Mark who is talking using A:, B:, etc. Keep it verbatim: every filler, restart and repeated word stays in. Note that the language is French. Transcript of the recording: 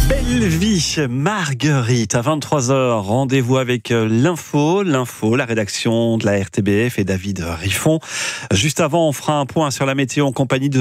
A: Belle vie, Marguerite, à vingt-trois heures, rendez-vous avec l'info, l'info, la rédaction de la R T B F et David Riffon. Juste avant, on fera un point sur la météo en compagnie de